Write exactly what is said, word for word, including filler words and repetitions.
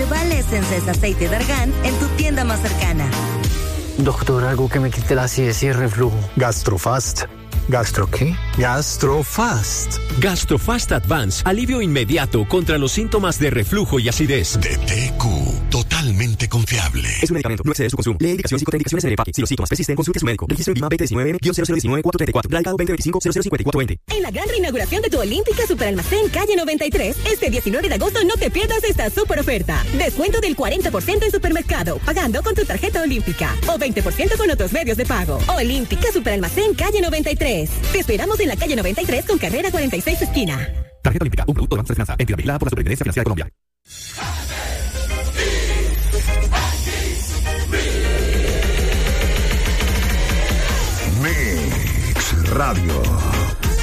Revale Essence es aceite de argán en tu tienda más cercana. Doctor, algo que me quite la acidez y el reflujo. Gastrofast. ¿Gastro qué? Gastrofast. Gastrofast Advance, alivio inmediato contra los síntomas de reflujo y acidez. De T Q, totalmente confiable. Es un medicamento, no excede su consumo. Lee indicaciones y contraindicaciones en el empaque. Si los síntomas persisten, consulte a su médico. Registro en Vima veinte diecinueve cero cero uno nueve cuatro tres cuatro. Radicado veinte veinticinco cero cero cinco cuatro veinte. En la gran reinauguración de tu Olímpica Superalmacén Calle noventa y tres, este diecinueve de agosto no te pierdas esta super oferta. Descuento del cuarenta por ciento en supermercado, pagando con tu tarjeta Olímpica. O veinte por ciento con otros medios de pago. Olímpica Superalmacén Calle noventa y tres. Te esperamos en la calle noventa y tres con carrera cuarenta y seis esquina. Tarjeta Olímpica, un producto de Banco de Finanza, entidad vigilada por la Superintendencia Financiera de Colombia. Mix Radio.